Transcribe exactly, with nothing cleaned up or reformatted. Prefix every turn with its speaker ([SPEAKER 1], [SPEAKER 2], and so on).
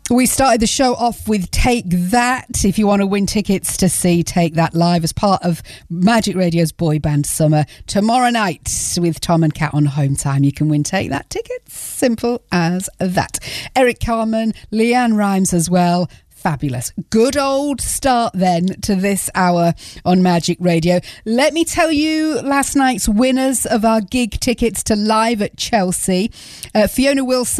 [SPEAKER 1] We started the show off with Take That. If you want to win tickets to see Take That live as part of Magic Radio's Boy Band Summer tomorrow night with Tom and Kat on Home Time, you can win Take That tickets. Simple as that. Eric Carmen, Leanne Rhymes as well. Fabulous. Good old start then to this hour on Magic Radio. Let me tell you last night's winners of our gig tickets to Live at Chelsea. Uh, Fiona Wilson